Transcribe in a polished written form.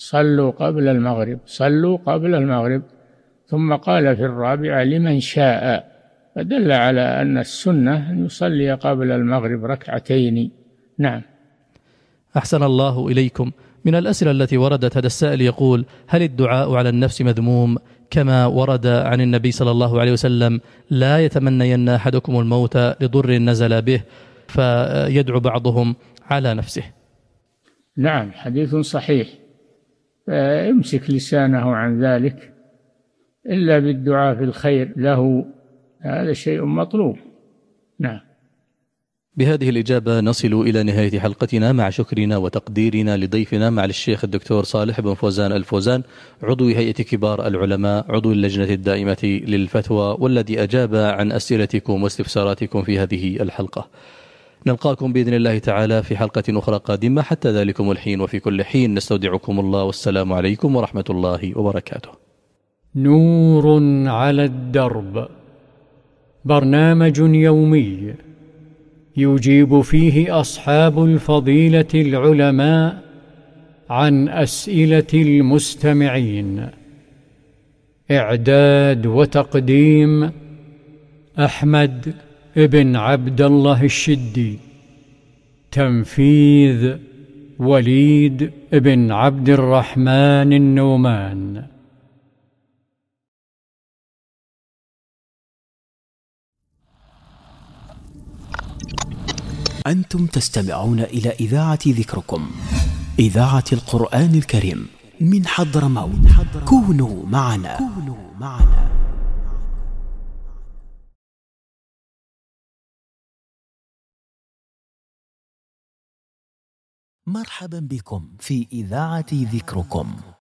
صلوا قبل المغرب، صلوا قبل المغرب. ثم قال في الرابعة لمن شاء، فدل على أن السنة أن يصلي قبل المغرب ركعتين. نعم. أحسن الله إليكم. من الأسئلة التي وردت هذا السائل يقول: هل الدعاء على النفس مذموم كما ورد عن النبي صلى الله عليه وسلم: لا يتمنين أحدكم الموت لضر نزل به، فيدعو بعضهم على نفسه؟ نعم، حديث صحيح، فيمسك لسانه عن ذلك إلا بالدعاء في الخير له، هذا شيء مطلوب. نعم. بهذه الإجابة نصل إلى نهاية حلقتنا، مع شكرنا وتقديرنا لضيفنا مع الشيخ الدكتور صالح بن فوزان الفوزان، عضو هيئة كبار العلماء، عضو اللجنة الدائمة للفتوى، والذي أجاب عن أسئلتكم واستفساراتكم في هذه الحلقة. نلقاكم بإذن الله تعالى في حلقة أخرى قادمة. حتى ذلكم الحين وفي كل حين نستودعكم الله، والسلام عليكم ورحمة الله وبركاته. نور على الدرب، برنامج يومي يجيب فيه أصحاب الفضيلة العلماء عن أسئلة المستمعين. إعداد وتقديم أحمد بن عبد الله الشدي. تنفيذ وليد بن عبد الرحمن النومان. أنتم تستمعون إلى إذاعة ذكركم، إذاعة القرآن الكريم من حضرموت. كونوا معنا. مرحبا بكم في إذاعة ذكركم.